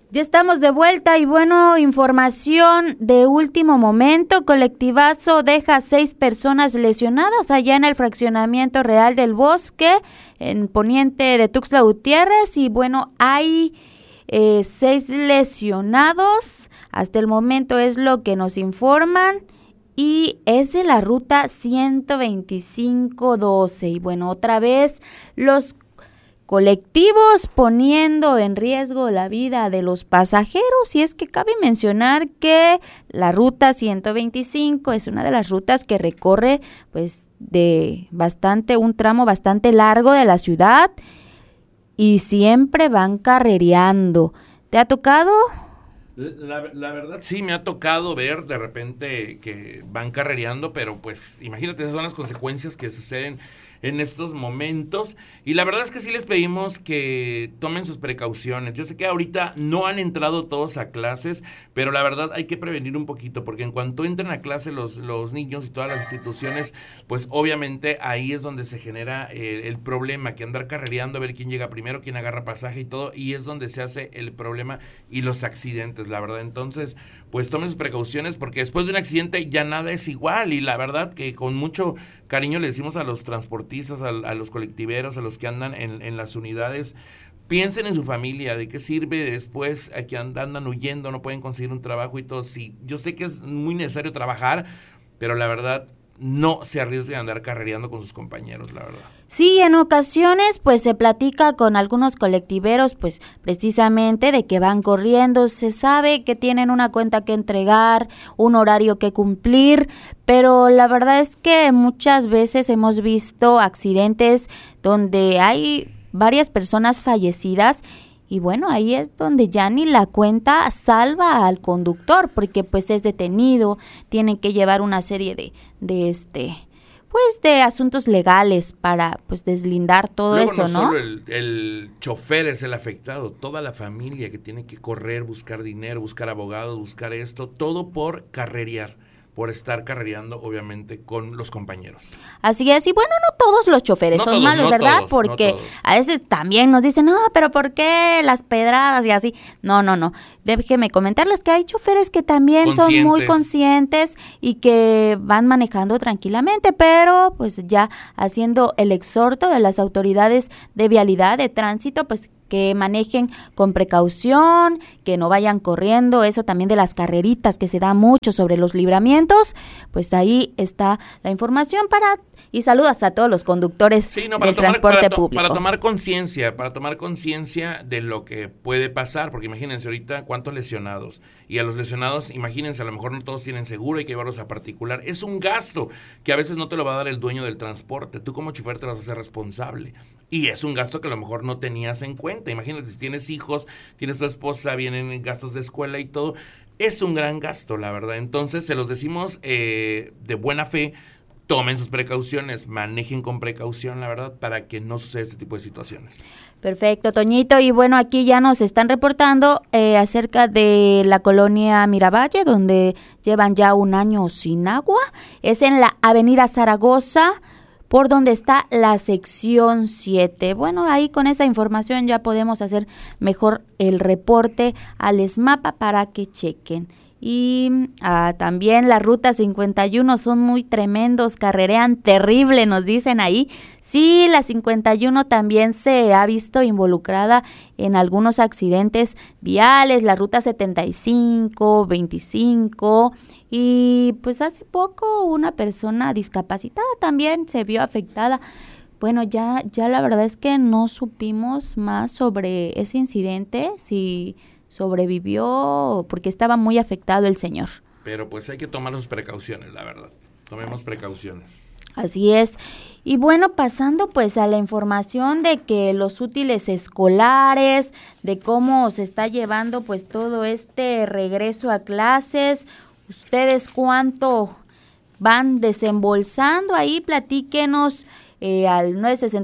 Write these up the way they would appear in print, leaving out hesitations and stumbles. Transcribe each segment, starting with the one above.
Ya estamos de vuelta y bueno, información de último momento. Colectivazo deja 6 personas lesionadas allá en el fraccionamiento Real del Bosque, en poniente de Tuxtla Gutiérrez. Y bueno, hay 6 lesionados. Hasta el momento es lo que nos informan. Y es de la ruta 12512. Y bueno, otra vez los colectivos poniendo en riesgo la vida de los pasajeros, y es que cabe mencionar que la ruta 125 es una de las rutas que recorre pues un tramo bastante largo de la ciudad y siempre van carrereando. ¿Te ha tocado? La verdad sí me ha tocado ver de repente que van carrereando, pero pues imagínate, esas son las consecuencias que suceden en estos momentos, y la verdad es que sí les pedimos que tomen sus precauciones. Yo sé que ahorita no han entrado todos a clases, pero la verdad hay que prevenir un poquito, porque en cuanto entren a clase los niños y todas las instituciones, pues obviamente ahí es donde se genera el problema, que andar carrereando a ver quién llega primero, quién agarra pasaje y todo, y es donde se hace el problema y los accidentes, la verdad. Entonces, pues tomen sus precauciones, porque después de un accidente ya nada es igual, y la verdad que con mucho cariño le decimos a los transportistas, a los colectiveros, a los que andan en las unidades, piensen en su familia, de qué sirve después a que andan huyendo, no pueden conseguir un trabajo y todo. Sí, yo sé que es muy necesario trabajar, pero la verdad no se arriesguen a andar carrereando con sus compañeros, la verdad. Sí, en ocasiones pues se platica con algunos colectiveros pues precisamente de que van corriendo, se sabe que tienen una cuenta que entregar, un horario que cumplir, pero la verdad es que muchas veces hemos visto accidentes donde hay varias personas fallecidas. Y bueno, ahí es donde ya ni la cuenta salva al conductor, porque pues es detenido, tienen que llevar una serie de asuntos legales para pues deslindar todo luego, eso, ¿no? Solo el chofer es el afectado, toda la familia que tiene que correr, buscar dinero, buscar abogados, buscar esto, todo por carrerear, por estar carrereando, obviamente, con los compañeros. Así es, y bueno, no todos los choferes son malos, ¿verdad? Porque a veces también nos dicen, no, pero ¿por qué las pedradas y así? No. Déjeme comentarles que hay choferes que también son muy conscientes y que van manejando tranquilamente, pero pues ya haciendo el exhorto de las autoridades de vialidad, de tránsito, pues que manejen con precaución, que no vayan corriendo, eso también de las carreritas que se da mucho sobre los libramientos, pues ahí está la información y saludos a todos los conductores del transporte público. Para tomar conciencia de lo que puede pasar, porque imagínense ahorita cuántos lesionados, y a los lesionados, imagínense, a lo mejor no todos tienen seguro, hay que llevarlos a particular, es un gasto que a veces no te lo va a dar el dueño del transporte, tú como chofer te vas a hacer responsable, y es un gasto que a lo mejor no tenías en cuenta. Imagínate, si tienes hijos, tienes tu esposa, vienen gastos de escuela y todo, es un gran gasto, la verdad. Entonces, se los decimos de buena fe, tomen sus precauciones, manejen con precaución, la verdad, para que no suceda este tipo de situaciones. Perfecto, Toñito. Y bueno, aquí ya nos están reportando acerca de la colonia Miravalle, donde llevan ya un año sin agua. Es en la avenida Zaragoza, por donde está la sección 7. Bueno, ahí con esa información ya podemos hacer mejor el reporte al ESMAPA para que chequen. Y también la ruta 51 son muy tremendos, carrerean terrible, nos dicen ahí. Sí, la 51 también se ha visto involucrada en algunos accidentes viales, la ruta 75, 25, y pues hace poco una persona discapacitada también se vio afectada. Bueno, ya la verdad es que no supimos más sobre ese incidente, si sobrevivió porque estaba muy afectado el señor. Pero pues hay que tomar sus precauciones, la verdad. Tomemos precauciones. Así es. Y bueno, pasando pues a la información de que los útiles escolares, de cómo se está llevando pues todo este regreso a clases, ¿ustedes cuánto van desembolsando? Ahí platíquenos al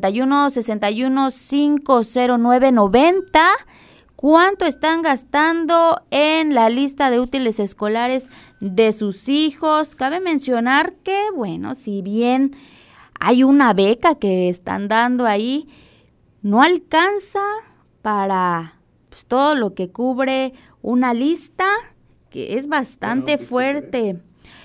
961-61-509-90. ¿Cuánto están gastando en la lista de útiles escolares de sus hijos? Cabe mencionar que, bueno, si bien hay una beca que están dando ahí, no alcanza para pues todo lo que cubre una lista que es bastante fuerte.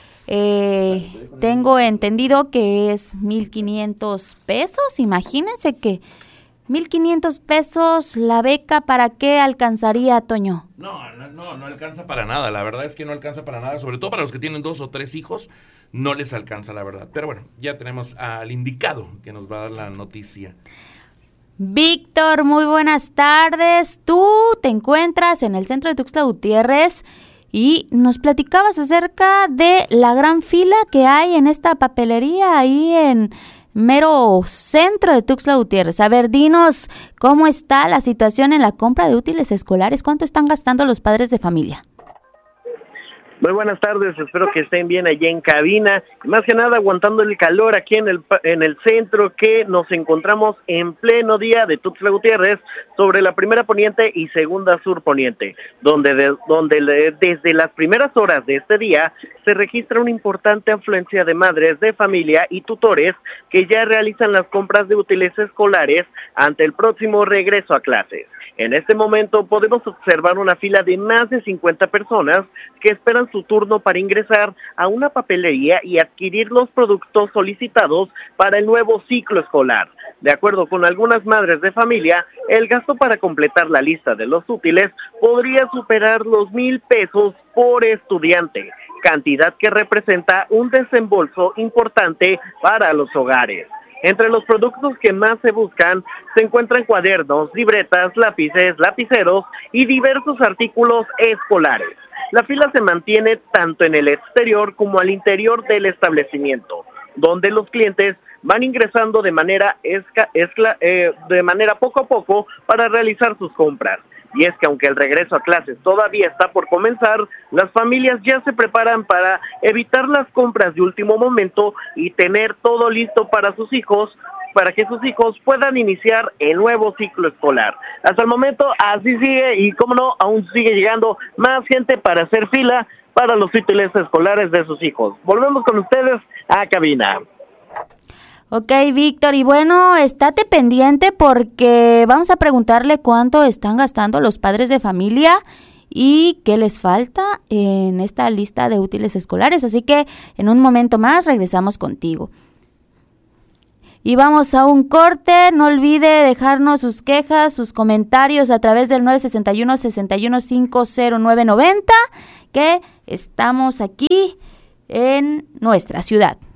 Tengo entendido que es 1,500 pesos. Imagínense que 1,500 pesos la beca, ¿para qué alcanzaría, Toño? No alcanza para nada. La verdad es que no alcanza para nada. Sobre todo para los que tienen 2 o 3 hijos, no les alcanza, la verdad. Pero bueno, ya tenemos al indicado que nos va a dar la noticia. Víctor, muy buenas tardes. Tú te encuentras en el centro de Tuxtla Gutiérrez y nos platicabas acerca de la gran fila que hay en esta papelería ahí en mero centro de Tuxtla Gutiérrez. A ver, dinos cómo está la situación en la compra de útiles escolares. ¿Cuánto están gastando los padres de familia? Muy buenas tardes, espero que estén bien allí en cabina, más que nada aguantando el calor aquí en el centro, que nos encontramos en pleno día de Tuxtla Gutiérrez, sobre la primera poniente y segunda sur poniente, donde desde las primeras horas de este día se registra una importante afluencia de madres de familia y tutores que ya realizan las compras de útiles escolares ante el próximo regreso a clases. En este momento podemos observar una fila de más de 50 personas que esperan su turno para ingresar a una papelería y adquirir los productos solicitados para el nuevo ciclo escolar. De acuerdo con algunas madres de familia, el gasto para completar la lista de los útiles podría superar los 1,000 pesos por estudiante, cantidad que representa un desembolso importante para los hogares. Entre los productos que más se buscan se encuentran cuadernos, libretas, lápices, lapiceros y diversos artículos escolares. La fila se mantiene tanto en el exterior como al interior del establecimiento, donde los clientes van ingresando de manera poco a poco para realizar sus compras. Y es que aunque el regreso a clases todavía está por comenzar, las familias ya se preparan para evitar las compras de último momento y tener todo listo para sus hijos, para que sus hijos puedan iniciar el nuevo ciclo escolar. Hasta el momento así sigue y, cómo no, aún sigue llegando más gente para hacer fila para los útiles escolares de sus hijos. Volvemos con ustedes a cabina. Ok, Víctor, y bueno, estate pendiente porque vamos a preguntarle cuánto están gastando los padres de familia y qué les falta en esta lista de útiles escolares, así que en un momento más regresamos contigo. Y vamos a un corte, no olvide dejarnos sus quejas, sus comentarios a través del 961-6150990, que estamos aquí en nuestra ciudad.